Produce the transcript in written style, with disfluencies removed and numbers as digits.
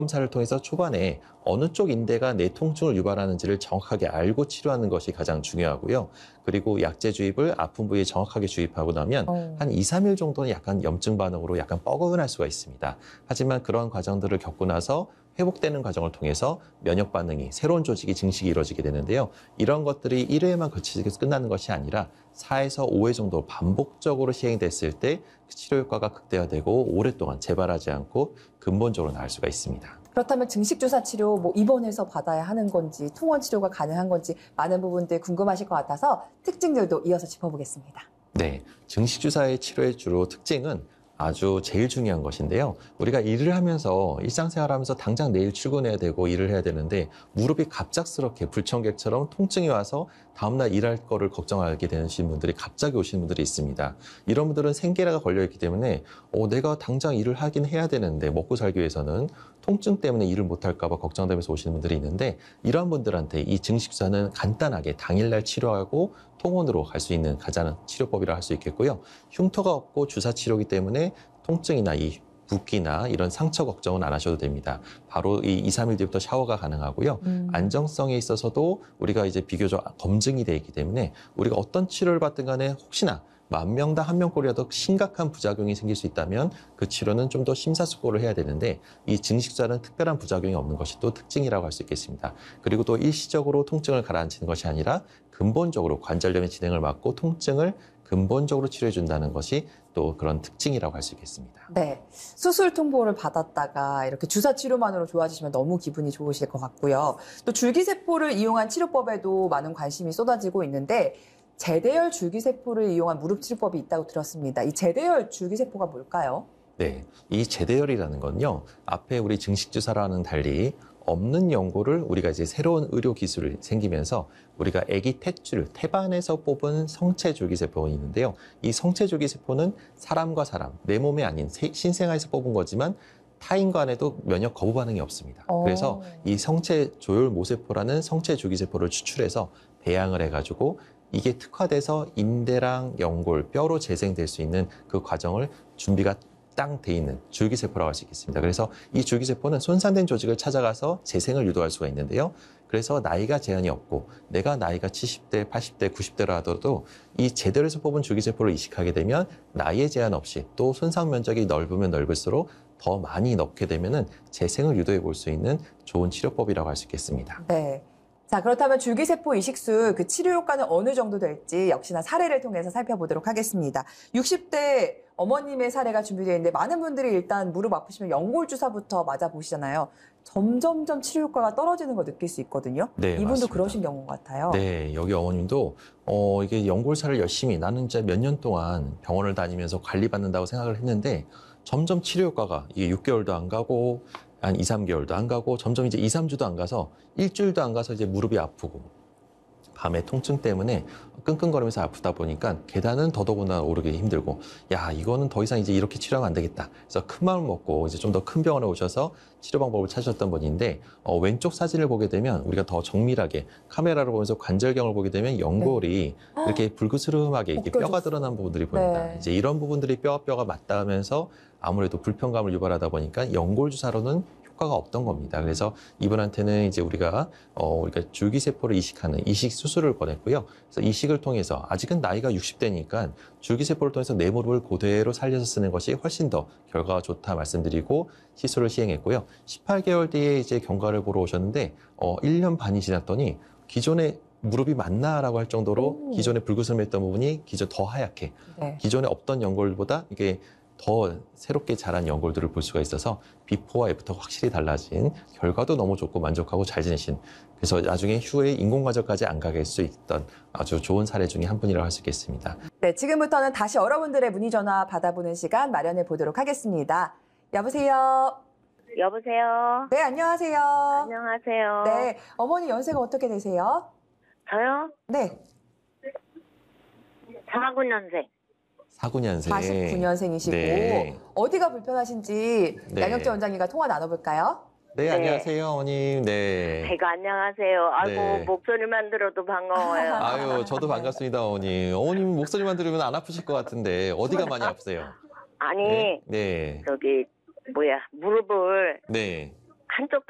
검사를 통해서 초반에 어느 쪽 인대가 내 통증을 유발하는지를 정확하게 알고 치료하는 것이 가장 중요하고요. 그리고 약제 주입을 아픈 부위에 정확하게 주입하고 나면 한 2, 3일 정도는 약간 염증 반응으로 약간 뻐근할 수가 있습니다. 하지만 그런 과정들을 겪고 나서 회복되는 과정을 통해서 면역 반응이, 새로운 조직이 증식이 이루어지게 되는데요. 이런 것들이 1회에만 그치고 끝나는 것이 아니라 4에서 5회 정도 반복적으로 시행됐을 때 치료 효과가 극대화되고 오랫동안 재발하지 않고 근본적으로 나을 수가 있습니다. 그렇다면 증식주사 치료 뭐 입원해서 받아야 하는 건지 통원 치료가 가능한 건지 많은 부분들 궁금하실 것 같아서 특징들도 이어서 짚어보겠습니다. 네, 증식주사의 치료의 주로 특징은 아주 제일 중요한 것인데요. 우리가 일을 하면서 일상생활하면서 당장 내일 출근해야 되고 일을 해야 되는데 무릎이 갑작스럽게 불청객처럼 통증이 와서 다음날 일할 거를 걱정하게 되시는 분들이 갑자기 오시는 분들이 있습니다. 이런 분들은 생계라가 걸려있기 때문에 내가 당장 일을 하긴 해야 되는데 먹고 살기 위해서는 통증 때문에 일을 못할까 봐 걱정되면서 오시는 분들이 있는데 이런 분들한테 이 증식주사는 간단하게 당일날 치료하고 통원으로 갈 수 있는 가장 치료법이라 할 수 있겠고요. 흉터가 없고 주사 치료이기 때문에 통증이나 이 붓기나 이런 상처 걱정은 안 하셔도 됩니다. 바로 이 2, 3일 뒤부터 샤워가 가능하고요. 안정성에 있어서도 우리가 이제 비교적 검증이 돼 있기 때문에 우리가 어떤 치료를 받든 간에 혹시나 10,000명당 1명꼴이라도 심각한 부작용이 생길 수 있다면 그 치료는 좀 더 심사숙고를 해야 되는데 이 증식주사는 특별한 부작용이 없는 것이 또 특징이라고 할 수 있겠습니다. 그리고 또 일시적으로 통증을 가라앉히는 것이 아니라 근본적으로 관절염의 진행을 막고 통증을 근본적으로 치료해 준다는 것이 또 그런 특징이라고 할 수 있겠습니다. 네, 수술 통보를 받았다가 이렇게 주사 치료만으로 좋아지시면 너무 기분이 좋으실 것 같고요. 또 줄기세포를 이용한 치료법에도 많은 관심이 쏟아지고 있는데 제대열 줄기세포를 이용한 무릎 치료법이 있다고 들었습니다. 이 제대열 줄기세포가 뭘까요? 네, 이 제대열이라는 건요. 앞에 우리 증식주사라는 달리 없는 연고를 우리가 이제 새로운 의료 기술이 생기면서 우리가 아기 탯줄, 태반에서 뽑은 성체 줄기세포가 있는데요. 이 성체 줄기세포는 사람과 사람, 내 몸이 아닌 신생아에서 뽑은 거지만 타인과 안에도 면역 거부 반응이 없습니다. 그래서 이 성체 조혈 모세포라는 성체 줄기세포를 추출해서 배양을 해가지고 이게 특화돼서 인대랑 연골, 뼈로 재생될 수 있는 그 과정을 준비가 딱 돼 있는 줄기세포라고 할 수 있겠습니다. 그래서 이 줄기세포는 손상된 조직을 찾아가서 재생을 유도할 수가 있는데요. 그래서 나이가 제한이 없고 내가 나이가 70대, 80대, 90대라 하더라도 이 제대로에서 뽑은 줄기세포를 이식하게 되면 나이에 제한 없이 또 손상 면적이 넓으면 넓을수록 더 많이 넣게 되면은 재생을 유도해 볼 수 있는 좋은 치료법이라고 할 수 있겠습니다. 네. 자, 그렇다면 줄기세포 이식술 그 치료 효과는 어느 정도 될지 역시나 사례를 통해서 살펴보도록 하겠습니다. 60대 어머님의 사례가 준비되어 있는데 많은 분들이 일단 무릎 아프시면 연골주사부터 맞아보시잖아요. 점점점 치료 효과가 떨어지는 걸 느낄 수 있거든요. 네, 이분도 맞습니다. 그러신 경우 같아요. 네, 여기 어머님도 이게 연골사를 열심히 나는 진짜 몇 년 동안 병원을 다니면서 관리받는다고 생각을 했는데 점점 치료 효과가 이게 6개월도 안 가고 한 2, 3개월도 안 가고 점점 이제 2, 3주도 안 가서 일주일도 안 가서 이제 무릎이 아프고 밤에 통증 때문에 끙끙거리면서 아프다 보니까 계단은 더더구나 오르기 힘들고 야 이거는 더 이상 이제 이렇게 치료하면 안 되겠다. 그래서 큰 마음을 먹고 이제 좀 더 큰 병원에 오셔서 치료 방법을 찾으셨던 분인데 왼쪽 사진을 보게 되면 우리가 더 정밀하게 카메라로 보면서 관절경을 보게 되면 연골이 이렇게 불그스름하게 이렇게 뼈가 드러난 부분들이 보입니다. 네. 이제 이런 부분들이 뼈와 맞닿으면서 아무래도 불편감을 유발하다 보니까 연골 주사로는 효과가 없던 겁니다. 그래서 이분한테는 이제 우리가 줄기세포를 이식하는 이식 수술을 권했고요. 그래서 이식을 통해서 아직은 나이가 60대니까 줄기세포를 통해서 내 무릎을 그대로 살려서 쓰는 것이 훨씬 더 결과가 좋다 말씀드리고 시술을 시행했고요. 18개월 뒤에 이제 경과를 보러 오셨는데 1년 반이 지났더니 기존에 무릎이 맞나라고 할 정도로 기존에 불구스름했던 부분이 더 하얗게 기존에 없던 연골보다 이게 더 새롭게 자란 연골들을 볼 수가 있어서 비포와 애프터가 확실히 달라진 결과도 너무 좋고 만족하고 잘 지내신 그래서 나중에 휴에 인공관절까지 안 가게 할 수 있던 아주 좋은 사례 중에 한 분이라고 할 수 있겠습니다. 네, 지금부터는 다시 여러분들의 문의 전화 받아보는 시간 마련해 보도록 하겠습니다. 여보세요? 여보세요? 네, 안녕하세요. 안녕하세요. 네, 어머니 연세가 어떻게 되세요? 저요? 네, 49년생. 49년생. 49년생이시고 네. 어디가 불편하신지 네. 양혁재 원장님과 통화 나눠볼까요? 네, 네. 안녕하세요, 어머님. 네. 아이고, 안녕하세요. 아이고, 네. 목소리만 들어도 반가워요. 아유, 저도 반갑습니다, 어머님. 어머님 목소리만 들으면 안 아프실 것 같은데 어디가 많이 아프세요? 아니, 네. 네. 저기, 무릎을 네. 한쪽